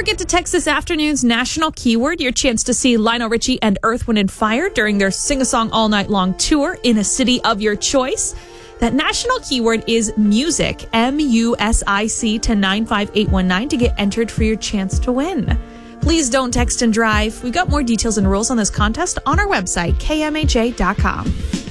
forget to text this afternoon's national keyword, your chance to see Lionel Richie and Earth, Wind & Fire during their Sing-A-Song All Night Long tour in a city of your choice. That national keyword is music, MUSIC, to 95819 to get entered for your chance to win. Please don't text and drive. We've got more details and rules on this contest on our website, kmha.com.